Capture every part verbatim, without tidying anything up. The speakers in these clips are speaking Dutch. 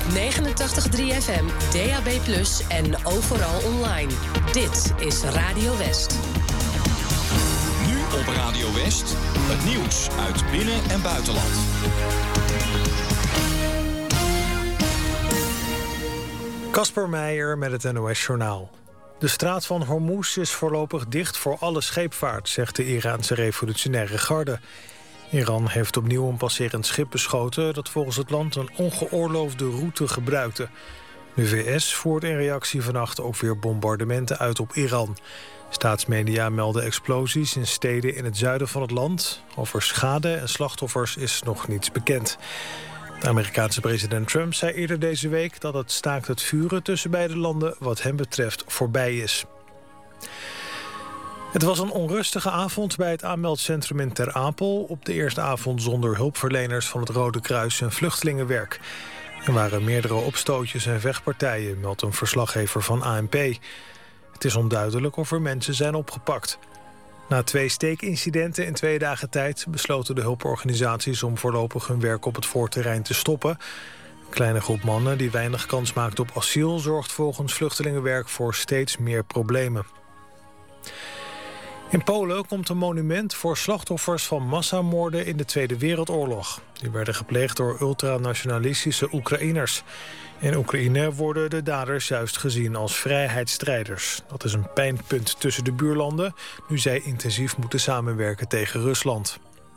negenentachtig komma drie F M, D A B plus, en overal online. Dit is Radio West. Nu op Radio West, het nieuws uit binnen- en buitenland. Kasper Meijer met het N O S-journaal. De straat van Hormuz is voorlopig dicht voor alle scheepvaart, zegt de Iraanse revolutionaire garde. Iran heeft opnieuw een passerend schip beschoten dat volgens het land een ongeoorloofde route gebruikte. De V S voert in reactie vannacht ook weer bombardementen uit op Iran. Staatsmedia melden explosies in steden in het zuiden van het land. Over schade en slachtoffers is nog niets bekend. De Amerikaanse president Trump zei eerder deze week dat het staakt het vuren tussen beide landen wat hem betreft voorbij is. Het was een onrustige avond bij het aanmeldcentrum in Ter Apel, op de eerste avond zonder hulpverleners van het Rode Kruis en Vluchtelingenwerk. Er waren meerdere opstootjes en vechtpartijen, meldt een verslaggever van A N P. Het is onduidelijk of er mensen zijn opgepakt. Na twee steekincidenten in twee dagen tijd besloten de hulporganisaties om voorlopig hun werk op het voorterrein te stoppen. Een kleine groep mannen die weinig kans maakt op asiel zorgt volgens Vluchtelingenwerk voor steeds meer problemen. In Polen komt een monument voor slachtoffers van massamoorden in de Tweede Wereldoorlog. Die werden gepleegd door ultranationalistische Oekraïners. In Oekraïne worden de daders juist gezien als vrijheidsstrijders. Dat is een pijnpunt tussen de buurlanden, nu zij intensief moeten samenwerken tegen Rusland.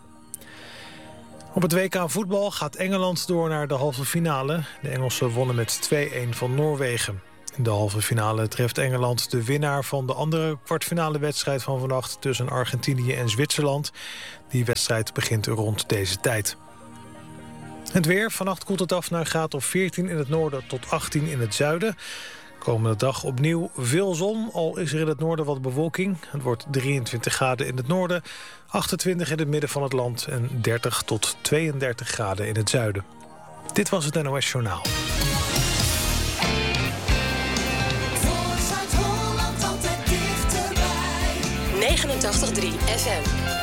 Op het W K voetbal gaat Engeland door naar de halve finale. De Engelsen wonnen met twee-een van Noorwegen. In de halve finale treft Engeland de winnaar van de andere kwartfinale wedstrijd van vannacht tussen Argentinië en Zwitserland. Die wedstrijd begint rond deze tijd. Het weer, vannacht koelt het af naar een graad of veertien in het noorden tot achttien in het zuiden. Komende dag opnieuw veel zon, al is er in het noorden wat bewolking. Het wordt drieëntwintig graden in het noorden, achtentwintig in het midden van het land en dertig tot tweeëndertig graden in het zuiden. Dit was het N O S Journaal. negenentachtig komma drie F M.